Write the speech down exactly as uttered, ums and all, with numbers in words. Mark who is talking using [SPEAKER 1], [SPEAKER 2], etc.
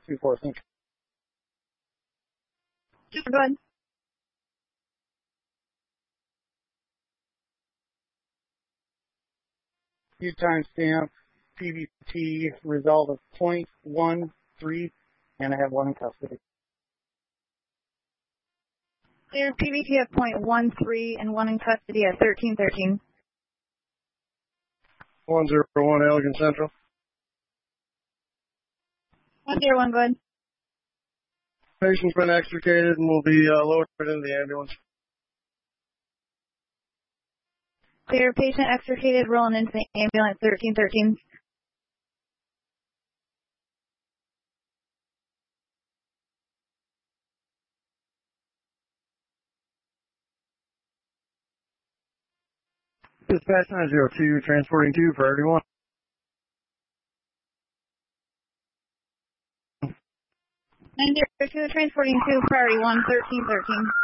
[SPEAKER 1] two four Central.
[SPEAKER 2] Go ahead.
[SPEAKER 1] View timestamp, P V T result of point one three, and I have one in custody.
[SPEAKER 2] Clear P V T at point one three and one in custody at thirteen thirteen.
[SPEAKER 3] one zero one Elgin Central.
[SPEAKER 2] one zero one, go ahead.
[SPEAKER 3] Patient's been extricated and will be uh, loaded into the ambulance.
[SPEAKER 2] Clear patient extricated, rolling into the ambulance, thirteen thirteen.
[SPEAKER 3] Dispatch nine zero two, transporting two, priority one.
[SPEAKER 2] nine zero two, transporting two, priority one, thirteen thirteen.